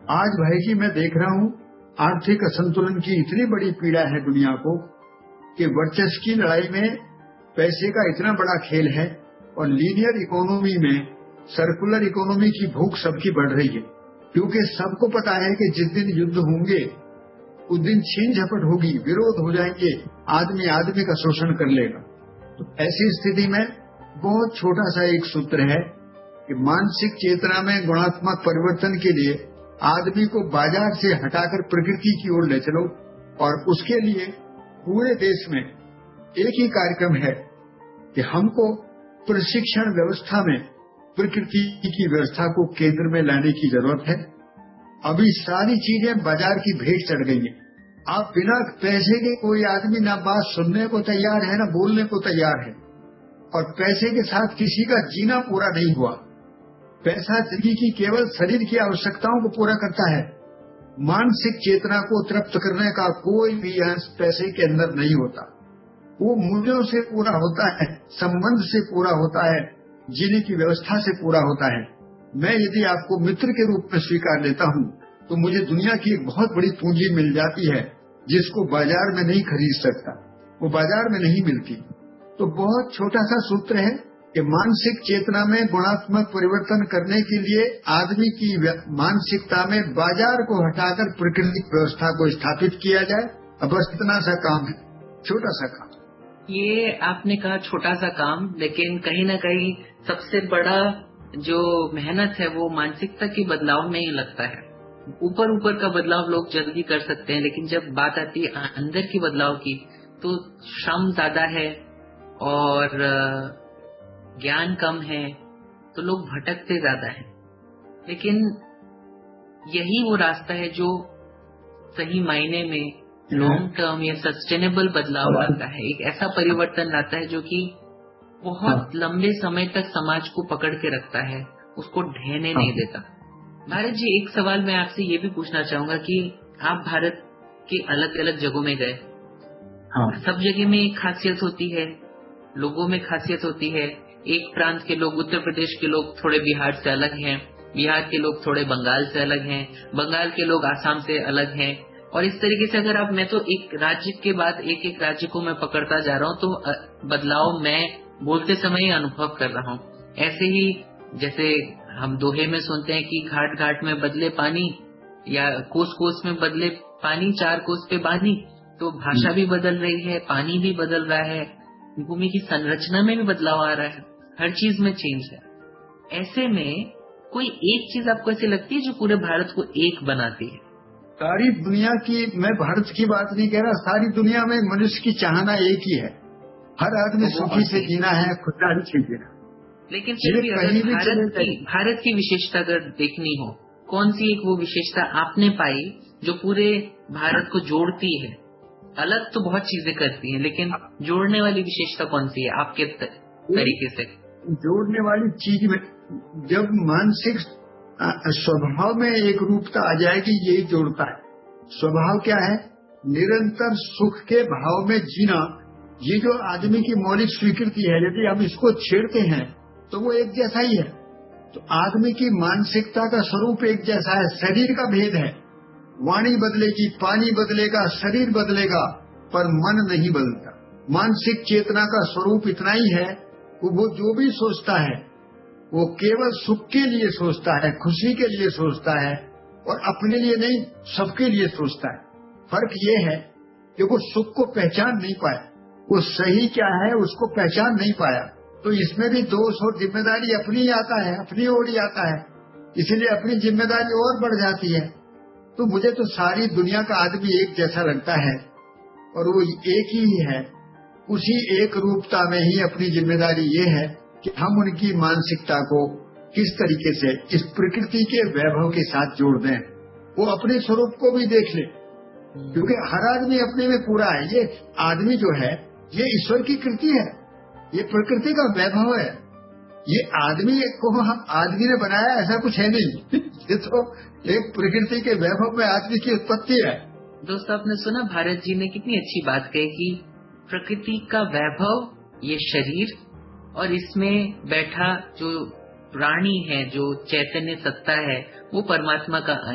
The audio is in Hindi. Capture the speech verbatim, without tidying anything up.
आज भाई जी मैं देख रहा हूँ आर्थिक असंतुलन की इतनी बड़ी पीड़ा है दुनिया को कि वर्चस्व की लड़ाई में पैसे का इतना बड़ा खेल है और लीनियर इकोनॉमी में सर्कुलर इकोनॉमी की भूख सबकी बढ़ रही है, क्योंकि सबको पता है कि जिस दिन युद्ध होंगे उस दिन छीन झपट होगी, विरोध हो जाएंगे, आदमी आदमी का शोषण कर लेगा। तो ऐसी स्थिति में बहुत छोटा सा एक सूत्र है कि मानसिक चेतना में गुणात्मक परिवर्तन के लिए आदमी को बाजार से हटाकर प्रकृति की ओर ले चलो, और उसके लिए पूरे देश में एक ही कार्यक्रम है कि हमको प्रशिक्षण व्यवस्था में प्रकृति की व्यवस्था को केंद्र में लाने की जरूरत है। अभी सारी चीजें बाजार की भेंट चढ़ गई हैं। आप बिना पैसे के कोई आदमी ना बात सुनने को तैयार है ना बोलने को तैयार है, और पैसे के साथ किसी का जीना पूरा नहीं हुआ। पैसा जिंदगी की केवल शरीर की आवश्यकताओं को पूरा करता है, मानसिक चेतना को तृप्त करने का कोई भी अंश पैसे के अंदर नहीं होता। वो मूल्यों से पूरा होता है, संबंध से पूरा होता है, जीने की व्यवस्था से पूरा होता है। मैं यदि आपको मित्र के रूप में स्वीकार लेता हूँ तो मुझे दुनिया की एक बहुत बड़ी पूंजी मिल जाती है जिसको बाजार में नहीं खरीद सकता, वो बाजार में नहीं मिलती। तो बहुत छोटा सा सूत्र है कि मानसिक चेतना में गुणात्मक परिवर्तन करने के लिए आदमी की मानसिकता में बाजार को हटाकर प्राकृतिक व्यवस्था को स्थापित किया जाए। अब बस इतना सा काम है, छोटा सा काम। ये आपने कहा छोटा सा काम, लेकिन कहीं ना कहीं सबसे बड़ा जो मेहनत है वो मानसिकता के बदलाव में ही लगता है। ऊपर ऊपर का बदलाव लोग जल्दी कर सकते हैं, लेकिन जब बात आती है अंदर की बदलाव की तो श्रम ज्यादा है और ज्ञान कम है, तो लोग भटकते ज्यादा हैं। लेकिन यही वो रास्ता है जो सही मायने में लॉन्ग टर्म या सस्टेनेबल बदलाव लाता है, एक ऐसा परिवर्तन लाता है जो कि बहुत लंबे समय तक समाज को पकड़ के रखता है, उसको ढहने नहीं देता। भारत जी, एक सवाल मैं आपसे ये भी पूछना चाहूंगा कि आप भारत के अलग अलग जगहों में गए, सब जगह में एक खासियत होती है, लोगों में खासियत होती है। एक प्रांत के लोग, उत्तर प्रदेश के लोग थोड़े बिहार से अलग हैं, बिहार के लोग थोड़े बंगाल से अलग हैं, बंगाल के लोग आसाम से अलग हैं, और इस तरीके से अगर आप, मैं तो एक राज्य के बाद एक एक राज्य को मैं पकड़ता जा रहा हूँ, तो बदलाव मैं बोलते समय ही अनुभव कर रहा हूँ। ऐसे ही जैसे हम दोहे में सुनते हैं कि घाट घाट में बदले पानी, या कोस कोस में बदले पानी, चार कोस पे बानी। तो भाषा भी बदल रही है, पानी भी बदल रहा है, भूमि की संरचना में भी बदलाव आ रहा है, हर चीज में चेंज है। ऐसे में कोई एक चीज आपको ऐसी लगती है जो पूरे भारत को एक बनाती है? सारी दुनिया की, मैं भारत की बात नहीं कह रहा, सारी दुनिया में मनुष्य की चाहना एक ही है, हर आदमी सुखी से जीना है, खुशहाली से जीना। लेकिन फिर भी अगर भारत की भारत की विशेषता अगर देखनी हो, कौन सी एक वो विशेषता आपने पाई जो पूरे भारत को जोड़ती है? अलग तो बहुत चीजें करती है, लेकिन जोड़ने वाली विशेषता कौन सी है आपके तरीके से? जोड़ने वाली चीज में जब मानसिक स्वभाव में एक रूपता आ जाएगी, यही जोड़ता है। स्वभाव क्या है? निरंतर सुख के भाव में जीना। ये जो आदमी की मौलिक स्वीकृति है, यदि हम इसको छेड़ते हैं तो वो एक जैसा ही है। तो आदमी की मानसिकता का स्वरूप एक जैसा है, शरीर का भेद है। वाणी बदलेगी, पानी बदलेगा, शरीर बदलेगा, पर मन नहीं बदलता। मानसिक चेतना का स्वरूप इतना ही है कि वो जो भी सोचता है वो केवल सुख के लिए सोचता है, खुशी के लिए सोचता है, और अपने लिए नहीं, सबके लिए सोचता है। फर्क ये है कि वो सुख को पहचान नहीं पाया, वो सही क्या है उसको पहचान नहीं पाया। तो इसमें भी दोष और जिम्मेदारी अपनी आता है, अपनी ओर ही आता है, इसलिए अपनी जिम्मेदारी और बढ़ जाती है। तो मुझे तो सारी दुनिया का आदमी एक जैसा लगता है, और वो एक ही है। उसी एक रूपता में ही अपनी जिम्मेदारी ये है कि हम उनकी मानसिकता को किस तरीके से इस प्रकृति के वैभव के साथ जोड़ दें, वो अपने स्वरूप को भी देख ले, क्योंकि हर आदमी अपने में पूरा है। ये आदमी जो है ये ईश्वर की कृति है, ये प्रकृति का वैभव है। ये आदमी को हम आदमी ने बनाया ऐसा कुछ है नहीं ये तो एक प्रकृति के वैभव में आदमी की उत्पत्ति है। दोस्तों, आपने सुना भारत जी ने कितनी अच्छी बात कही कि प्रकृति का वैभव ये शरीर, और इसमें बैठा जो प्राणी है, जो चैतन्य सत्ता है, वो परमात्मा का